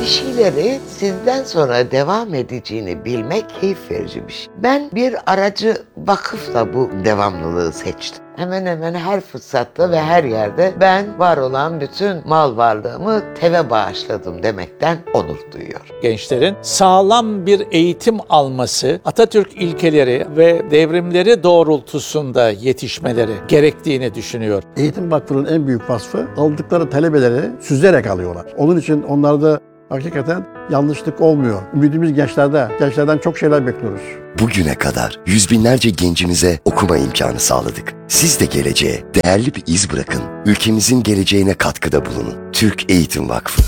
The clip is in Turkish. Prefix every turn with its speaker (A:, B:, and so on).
A: bir şeyleri sizden sonra devam edeceğini bilmek keyif verici bir şey. Ben bir aracı vakıfla bu devamlılığı seçtim. Hemen hemen her fırsatta ve her yerde ben var olan bütün mal varlığımı TEV'e bağışladım demekten onur duyuyorum.
B: Gençlerin sağlam bir eğitim alması, Atatürk ilkeleri ve devrimleri doğrultusunda yetişmeleri gerektiğini düşünüyor.
C: Eğitim Vakfı'nın en büyük vasfı aldıkları talebeleri süzerek alıyorlar. Onun için onlarda hakikaten yanlışlık olmuyor. Ümidimiz gençlerde. Gençlerden çok şeyler bekliyoruz.
D: Bugüne kadar yüz binlerce gencimize okuma imkanı sağladık. Siz de geleceğe değerli bir iz bırakın. Ülkemizin geleceğine katkıda bulunun. Türk Eğitim Vakfı.